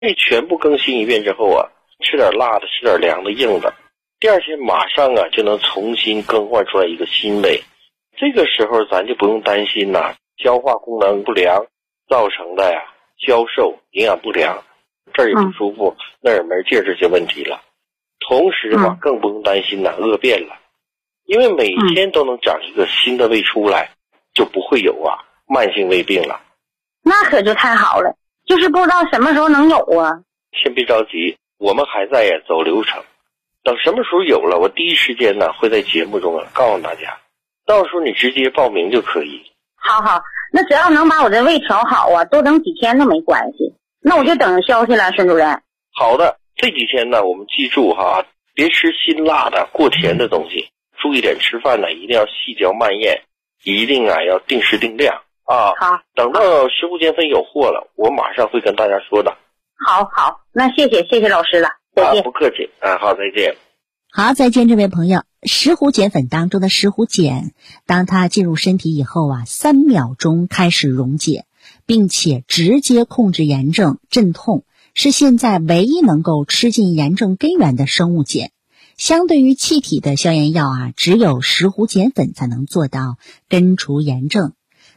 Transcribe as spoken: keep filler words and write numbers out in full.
这全部更新一遍之后啊，吃点辣的，吃点凉的硬的，第二天马上啊就能重新更换出来一个新胃。这个时候咱就不用担心呐、啊、消化功能不良造成的呀消瘦、营养不良，这儿也不舒服、嗯、那儿没劲儿这些问题了。同时嘛、嗯、更不用担心呐、啊、饿便了，因为每天都能长一个新的胃出来、嗯、就不会有啊慢性胃病了。 那可就太好了，就是不知道什么时候能有啊。 先别着急，我们还在呀走流程，等什么时候有了，我第一时间呢会在节目中啊告诉大家，到时候你直接报名就可以。 好好，那只要能把我的胃调好啊，多等几天都没关系。那我就等消息了，孙主任。 好的，这几天呢我们记住哈，别吃辛辣的过甜的东西，注意点吃饭呢一定要细嚼慢咽，一定啊要定时定量啊。 好， 等到食物减肥有货了，我马上会跟大家说的。 好好，那谢谢谢谢老师了，再见。 啊、不客气啊，好，再见。 好，再见，这位朋友。石斛碱粉当中的石斛碱，当它进入身体以后啊，三秒钟开始溶解，并且直接控制炎症、镇痛，是现在唯一能够吃进炎症根源的生物碱。相对于气体的消炎药啊，只有石斛碱粉才能做到根除炎症、